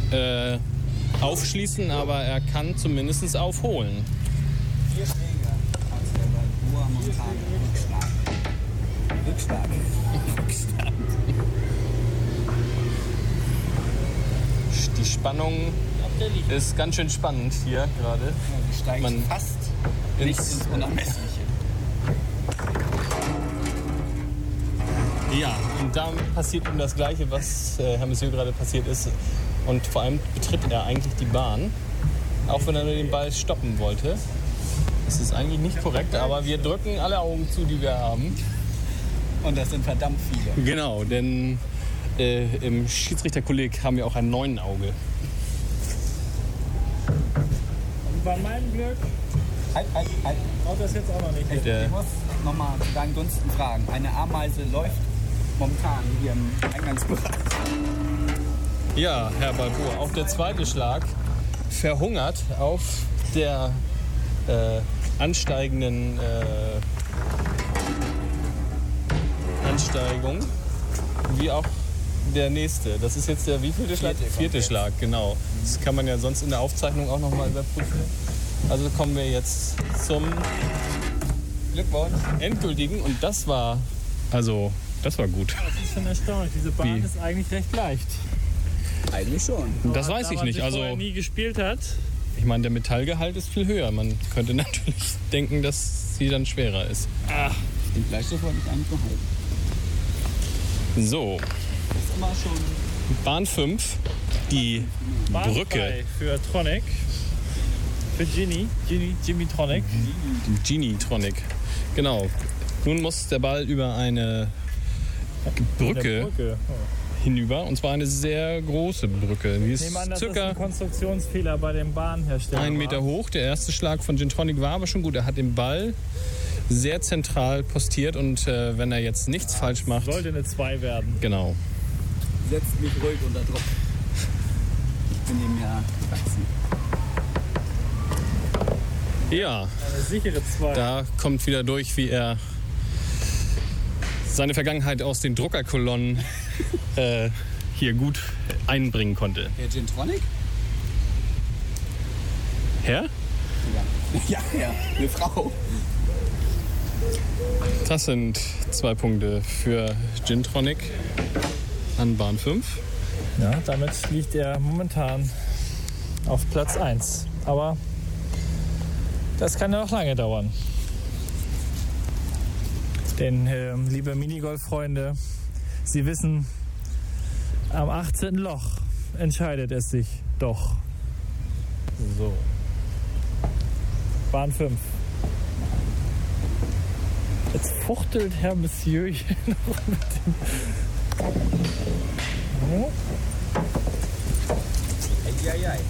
aufschließen, aber er kann zumindest aufholen. 4 Schläge aus der Balboa momentan Rückschlag. Die Spannung ist ganz schön spannend hier gerade. Ja, wir steigen fast nicht ins Unermessliche. Ja, und da passiert ihm das Gleiche, was Herr Monsieur gerade passiert ist. Und vor allem betritt er eigentlich die Bahn, auch wenn er nur den Ball stoppen wollte. Das ist eigentlich nicht korrekt, aber wir drücken alle Augen zu, die wir haben. Und das sind verdammt viele. Genau, denn im Schiedsrichterkolleg haben wir auch ein 9. Auge. Bei meinem Glück Halt. haut das jetzt auch noch nicht hin. Ich muss nochmal zu deinen Gunsten fragen. Eine Ameise läuft momentan hier im Eingangsbereich. Ja, Herr Balboa, auch der zweite Schlag verhungert auf der ansteigenden Ansteigung, wie auch der nächste. Das ist jetzt der wievielte Schlag? Vierte Schlag, genau. Das kann man ja sonst in der Aufzeichnung auch nochmal überprüfen. Also kommen wir jetzt zum Glückwunsch. endgültigen und das war gut. Das ist schon erstaunlich. Diese Bahn Wie? ist eigentlich recht leicht. Eigentlich schon. Das weiß Da ich man nicht. sie Also vorher nie gespielt hat. ich meine, der Metallgehalt ist viel höher. Man könnte natürlich denken, dass sie dann schwerer ist. Den Gleichstoff wollte ich eigentlich behalten. So, Das ist immer schon Bahn 5, die Bahnfrei Brücke, für Tronic. Für Jimmy Tronic. Genie-Tronic. Genau. Nun muss der Ball über eine Brücke hinüber, und zwar eine sehr große Brücke. Die Ich ist nehme an, dass das circa ein Konstruktionsfehler bei dem Bahnhersteller 1 Meter war. hoch. Der erste Schlag von Gin-Tronic war aber schon gut. Er hat den Ball sehr zentral postiert und wenn er jetzt nichts falsch macht, Sollte eine 2 werden. genau. setzt mich ruhig unter Druck. Ich bin ihm ja gewachsen. Ja, Eine sichere 2. da kommt wieder durch, wie er seine Vergangenheit aus den Druckerkolonnen hier gut einbringen konnte. Der Gin Tonic? Herr? Ja, eine Frau. Das sind 2 Punkte für Gin-Tronic an Bahn 5. Ja, damit liegt er momentan auf Platz 1. Aber das kann ja noch lange dauern. Denn, liebe Minigolf-Freunde, Sie wissen, am 18. Loch entscheidet es sich doch. So. Bahn 5. Jetzt fuchtelt Herr Monsieur hier noch mit dem... Oh. Eieiei.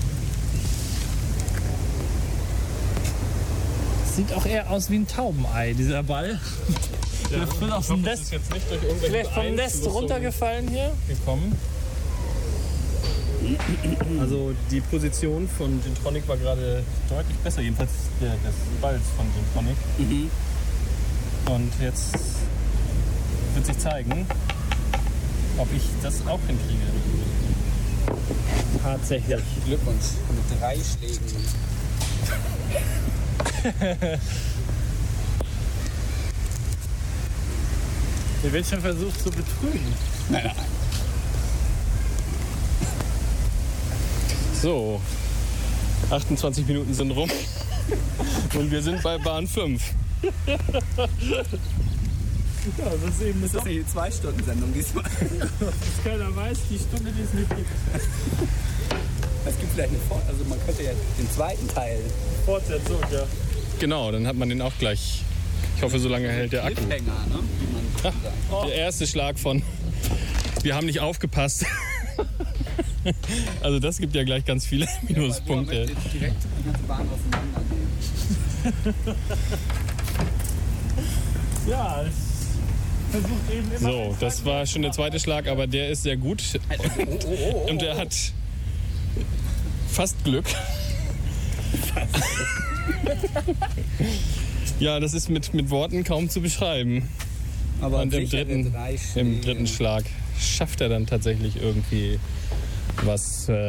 Sieht auch eher aus wie ein Taubenei, dieser Ball. Der ist aus dem Nest, jetzt nicht durch irgendwelche vielleicht vom Nest runtergefallen hier. gekommen. Also die Position von Gin-Tronic war gerade deutlich besser, jedenfalls des Balls von Gin-Tronic. Mhm. Und jetzt wird sich zeigen, ob ich das auch hinkriege. Tatsächlich. Glückwunsch mit 3 Schlägen. Hier wird schon versucht zu betrügen. Nein. So, 28 Minuten sind rum und wir sind bei Bahn 5. Ja, das ist eben Ist das eine 2-Stunden-Sendung diesmal? dass keiner weiß, die Stunde, die es nicht gibt. Es gibt vielleicht eine also man könnte ja den zweiten Teil Fortsetzung, ja. Genau, dann hat man den auch gleich. Ich hoffe, so lange hält der Akku. Cliffhanger, ne? Wie man sagt. Der erste Schlag von wir haben nicht aufgepasst. Also das gibt ja gleich ganz viele Minuspunkte. Ja, möchte direkt die ganze Bahn auseinandernehmen. Ja, es versucht eben immer... So, das war schon der zweite Schlag, aber der ist sehr gut. Und er hat fast Glück. Ja, das ist mit Worten kaum zu beschreiben. Aber Und im dritten Schlag schafft er dann tatsächlich irgendwie was